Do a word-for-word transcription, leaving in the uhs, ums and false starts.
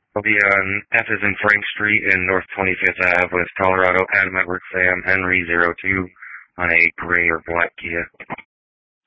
I'll be on F as in Frank Street in North twenty-fifth Avenue, West Colorado. Adam Edward Sam Henry zero two on a gray or black Kia.